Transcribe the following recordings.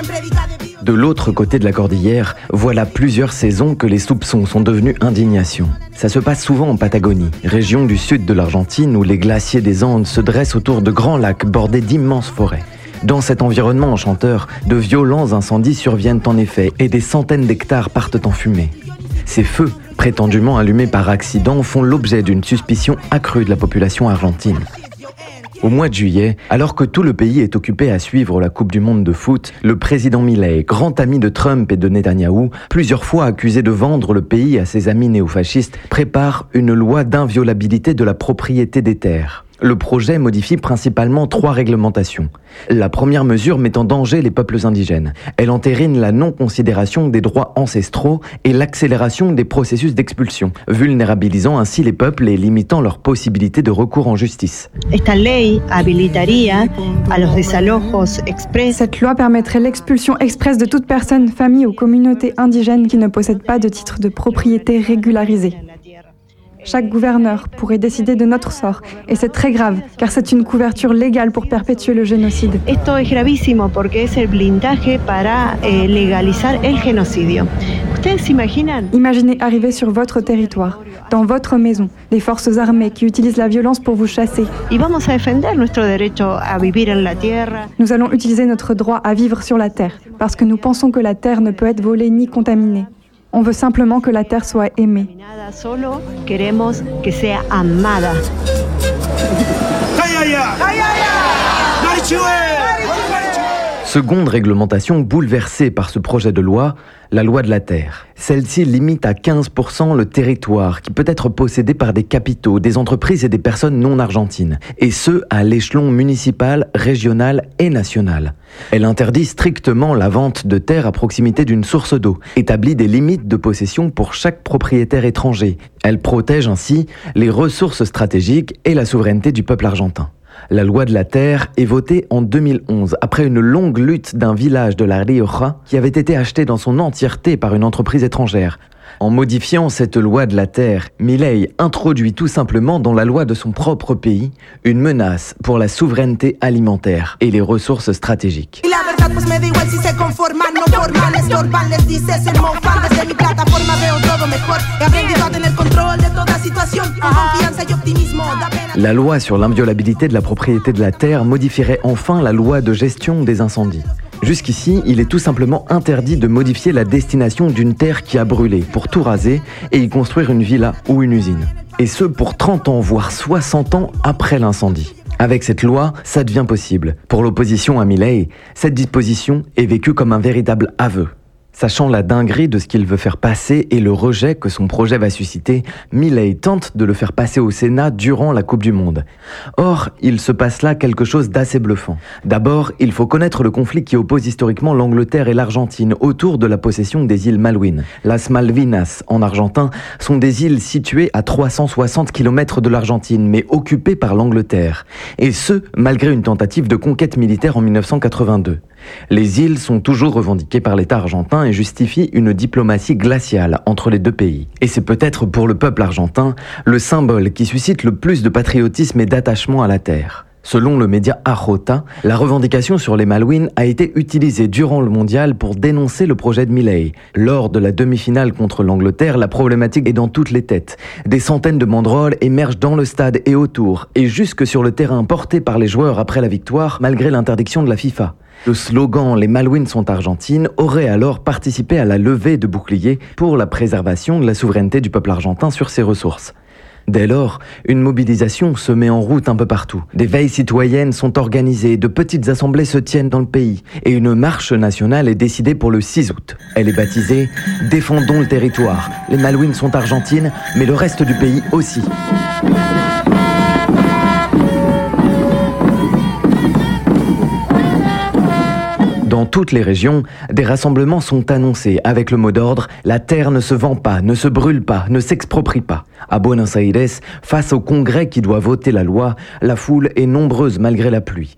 De l'autre côté de la cordillère, voilà plusieurs saisons que les soupçons sont devenus indignation. Ça se passe souvent en Patagonie, région du sud de l'Argentine où les glaciers des Andes se dressent autour de grands lacs bordés d'immenses forêts. Dans cet environnement enchanteur, de violents incendies surviennent en effet et des centaines d'hectares partent en fumée. Ces feux, prétendument allumés par accident, font l'objet d'une suspicion accrue de la population argentine. Au mois de juillet, alors que tout le pays est occupé à suivre la Coupe du Monde de foot, le président Milei, grand ami de Trump et de Netanyahou, plusieurs fois accusé de vendre le pays à ses amis néofascistes, prépare une loi d'inviolabilité de la propriété des terres. Le projet modifie principalement 3 réglementations. La première mesure met en danger les peuples indigènes. Elle entérine la non-considération des droits ancestraux et l'accélération des processus d'expulsion, vulnérabilisant ainsi les peuples et limitant leurs possibilités de recours en justice. Cette loi permettrait l'expulsion expresse de toute personne, famille ou communauté indigène qui ne possède pas de titre de propriété régularisé. Chaque gouverneur pourrait décider de notre sort, et c'est très grave, car c'est une couverture légale pour perpétuer le génocide. Esto es gravísimo porque es el blindaje para legalizar el genocidio. Ustedes imaginan? Imaginez arriver sur votre territoire, dans votre maison, des forces armées qui utilisent la violence pour vous chasser. Y vamos a defender nuestro derecho a vivir en la tierra. Nous allons utiliser notre droit à vivre sur la terre, parce que nous pensons que la terre ne peut être volée ni contaminée. On veut simplement que la terre soit aimée. Solo queremos que sea amada. Seconde réglementation bouleversée par ce projet de loi, la loi de la terre. Celle-ci limite à 15% le territoire qui peut être possédé par des capitaux, des entreprises et des personnes non argentines, et ce à l'échelon municipal, régional et national. Elle interdit strictement la vente de terres à proximité d'une source d'eau, établit des limites de possession pour chaque propriétaire étranger. Elle protège ainsi les ressources stratégiques et la souveraineté du peuple argentin. La loi de la terre est votée en 2011, après une longue lutte d'un village de la Rioja qui avait été acheté dans son entièreté par une entreprise étrangère. En modifiant cette loi de la terre, Milei introduit tout simplement dans la loi de son propre pays une menace pour la souveraineté alimentaire et les ressources stratégiques. La loi sur l'inviolabilité de la propriété de la terre modifierait enfin la loi de gestion des incendies. Jusqu'ici, il est tout simplement interdit de modifier la destination d'une terre qui a brûlé pour tout raser et y construire une villa ou une usine. Et ce pour 30 ans, voire 60 ans après l'incendie. Avec cette loi, ça devient possible. Pour l'opposition à Milei, cette disposition est vécue comme un véritable aveu. Sachant la dinguerie de ce qu'il veut faire passer et le rejet que son projet va susciter, Milei tente de le faire passer au Sénat durant la Coupe du Monde. Or, il se passe là quelque chose d'assez bluffant. D'abord, il faut connaître le conflit qui oppose historiquement l'Angleterre et l'Argentine autour de la possession des îles Malouines. Las Malvinas, en argentin, sont des îles situées à 360 km de l'Argentine, mais occupées par l'Angleterre. Et ce, malgré une tentative de conquête militaire en 1982. Les îles sont toujours revendiquées par l'État argentin et justifient une diplomatie glaciale entre les deux pays. Et c'est peut-être pour le peuple argentin le symbole qui suscite le plus de patriotisme et d'attachement à la terre. Selon le média AJ, la revendication sur les Malouines a été utilisée durant le mondial pour dénoncer le projet de Milei. Lors de la demi-finale contre l'Angleterre, la problématique est dans toutes les têtes. Des centaines de banderoles émergent dans le stade et autour, et jusque sur le terrain porté par les joueurs après la victoire, malgré l'interdiction de la FIFA. Le slogan « Les Malouines sont argentines » aurait alors participé à la levée de boucliers pour la préservation de la souveraineté du peuple argentin sur ses ressources. Dès lors, une mobilisation se met en route un peu partout. Des veilles citoyennes sont organisées, de petites assemblées se tiennent dans le pays, et une marche nationale est décidée pour le 6 août. Elle est baptisée « Défendons le territoire ». Les Malouines sont argentines, mais le reste du pays aussi. Dans toutes les régions, des rassemblements sont annoncés avec le mot d'ordre « La terre ne se vend pas, ne se brûle pas, ne s'exproprie pas ». À Buenos Aires, face au Congrès qui doit voter la loi, la foule est nombreuse malgré la pluie.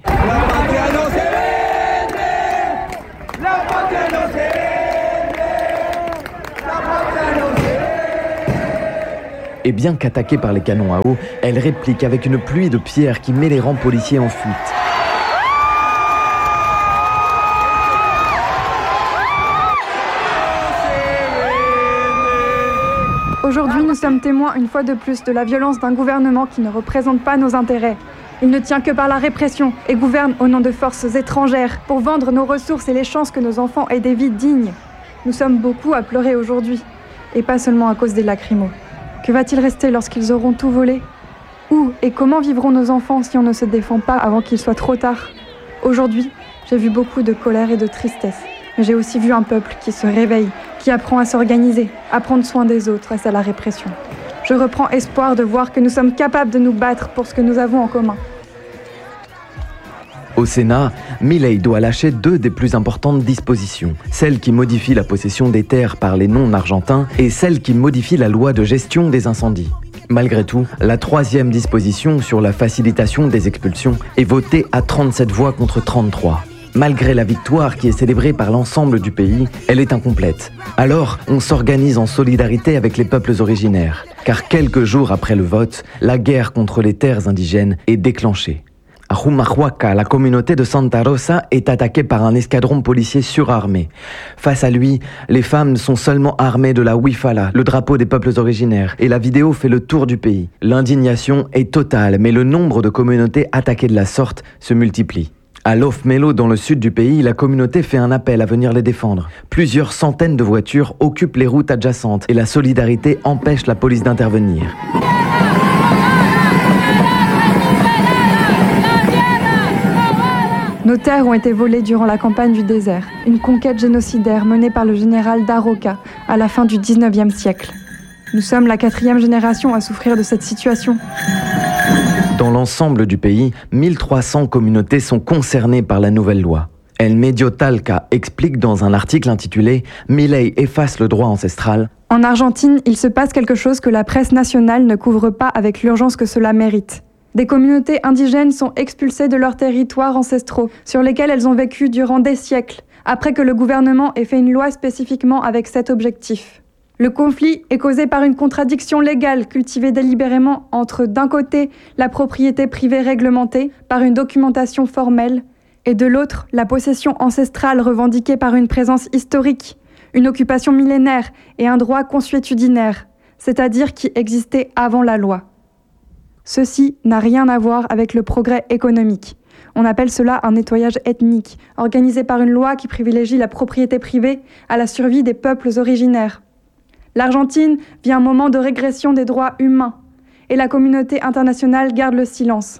Et bien qu'attaquée par les canons à eau, elle réplique avec une pluie de pierres qui met les rangs policiers en fuite. Aujourd'hui, nous sommes témoins une fois de plus de la violence d'un gouvernement qui ne représente pas nos intérêts. Il ne tient que par la répression et gouverne au nom de forces étrangères pour vendre nos ressources et les chances que nos enfants aient des vies dignes. Nous sommes beaucoup à pleurer aujourd'hui, et pas seulement à cause des lacrymos. Que va-t-il rester lorsqu'ils auront tout volé ? Où et comment vivront nos enfants si on ne se défend pas avant qu'il soit trop tard ? Aujourd'hui, j'ai vu beaucoup de colère et de tristesse. Mais j'ai aussi vu un peuple qui se réveille, qui apprend à s'organiser, à prendre soin des autres face à la répression. Je reprends espoir de voir que nous sommes capables de nous battre pour ce que nous avons en commun. Au Sénat, Milei doit lâcher 2 des plus importantes dispositions. Celle qui modifie la possession des terres par les non-argentins et celle qui modifie la loi de gestion des incendies. Malgré tout, la 3e disposition sur la facilitation des expulsions est votée à 37 voix contre 33. Malgré la victoire qui est célébrée par l'ensemble du pays, elle est incomplète. Alors, on s'organise en solidarité avec les peuples originaires, car quelques jours après le vote, la guerre contre les terres indigènes est déclenchée. À Humahuaca, la communauté de Santa Rosa est attaquée par un escadron policier surarmé. Face à lui, les femmes sont seulement armées de la huifala, le drapeau des peuples originaires, et la vidéo fait le tour du pays. L'indignation est totale, mais le nombre de communautés attaquées de la sorte se multiplie. À Los Melo, dans le sud du pays, la communauté fait un appel à venir les défendre. Plusieurs centaines de voitures occupent les routes adjacentes et la solidarité empêche la police d'intervenir. Nos terres ont été volées durant la campagne du désert, une conquête génocidaire menée par le général Daroca à la fin du 19e siècle. Nous sommes la 4e génération à souffrir de cette situation. Dans l'ensemble du pays, 1300 communautés sont concernées par la nouvelle loi. El Medio Talca explique dans un article intitulé « Milei efface le droit ancestral ». En Argentine, il se passe quelque chose que la presse nationale ne couvre pas avec l'urgence que cela mérite. Des communautés indigènes sont expulsées de leurs territoires ancestraux, sur lesquels elles ont vécu durant des siècles, après que le gouvernement ait fait une loi spécifiquement avec cet objectif. Le conflit est causé par une contradiction légale cultivée délibérément entre, d'un côté, la propriété privée réglementée par une documentation formelle, et de l'autre, la possession ancestrale revendiquée par une présence historique, une occupation millénaire et un droit consuétudinaire, c'est-à-dire qui existait avant la loi. Ceci n'a rien à voir avec le progrès économique. On appelle cela un nettoyage ethnique, organisé par une loi qui privilégie la propriété privée à la survie des peuples originaires. L'Argentine vit un moment de régression des droits humains, et la communauté internationale garde le silence.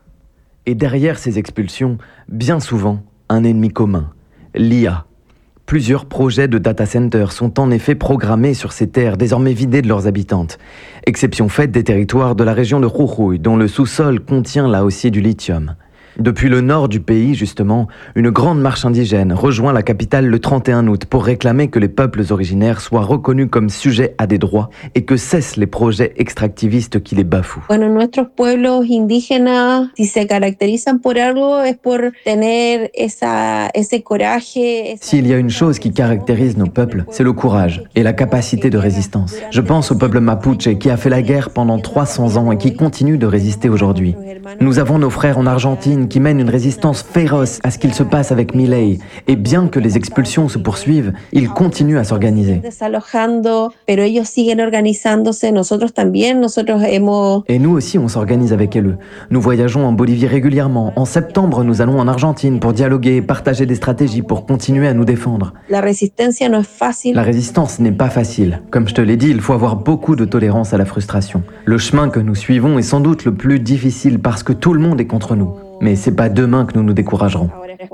Et derrière ces expulsions, bien souvent, un ennemi commun, l'IA. Plusieurs projets de data centers sont en effet programmés sur ces terres désormais vidées de leurs habitantes. Exception faite des territoires de la région de Jujuy, dont le sous-sol contient là aussi du lithium. Depuis le nord du pays, justement, une grande marche indigène rejoint la capitale le 31 août pour réclamer que les peuples originaires soient reconnus comme sujets à des droits et que cessent les projets extractivistes qui les bafouent. Bueno, nuestros pueblos indígenas, si se caracterizan por algo, es por tener ese coraje. S'il y a une chose qui caractérise nos peuples, c'est le courage et la capacité de résistance. Je pense au peuple mapuche qui a fait la guerre pendant 300 ans et qui continue de résister aujourd'hui. Nous avons nos frères en Argentine qui mènent une résistance féroce à ce qu'il se passe avec Milei. Et bien que les expulsions se poursuivent, ils continuent à s'organiser. Et nous aussi, on s'organise avec eux. Nous voyageons en Bolivie régulièrement. En septembre, nous allons en Argentine pour dialoguer et partager des stratégies pour continuer à nous défendre. La résistance n'est pas facile. Comme je te l'ai dit, il faut avoir beaucoup de tolérance à la frustration. Le chemin que nous suivons est sans doute le plus difficile parce que tout le monde est contre nous. Mais c'est pas demain que nous nous découragerons.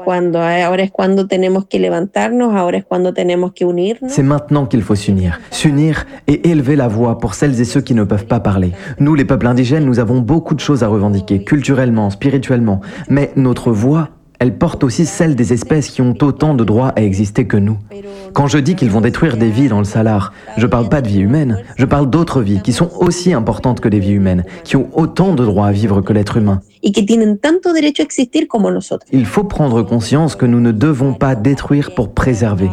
C'est maintenant qu'il faut s'unir. S'unir et élever la voix pour celles et ceux qui ne peuvent pas parler. Nous, les peuples indigènes, nous avons beaucoup de choses à revendiquer, culturellement, spirituellement. Mais notre voix, elle porte aussi celle des espèces qui ont autant de droits à exister que nous. Quand je dis qu'ils vont détruire des vies dans le Salar, je parle pas de vies humaines, je parle d'autres vies qui sont aussi importantes que les vies humaines, qui ont autant de droits à vivre que l'être humain. Il faut prendre conscience que nous ne devons pas détruire pour préserver.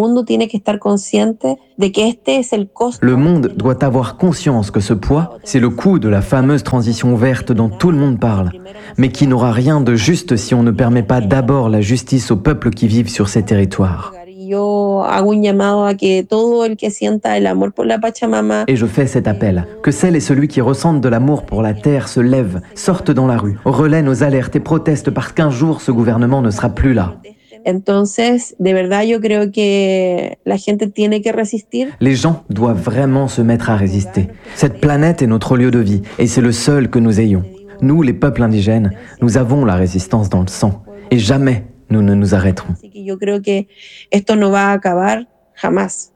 Le monde doit avoir conscience que ce poids, c'est le coût de la fameuse transition verte dont tout le monde parle, mais qui n'aura rien de juste si on ne permet pas d'abord la justice aux peuples qui vivent sur ces territoires. Yo hago un llamado a que todo el que sienta el amor por la Pachamama. Et je fais cet appel, que celle et celui qui ressentent de l'amour pour la terre se lèvent, sortent dans la rue, relaient nos alertes et protestent parce qu'un jour ce gouvernement ne sera plus là. Entonces, de verdad yo creo que la gente tiene que resistir. Les gens doivent vraiment se mettre à résister. Cette planète est notre lieu de vie et c'est le seul que nous ayons. Nous, les peuples indigènes, nous avons la résistance dans le sang et jamais nous ne nous arrêterons. Así que yo creo que esto no va a acabar jamás.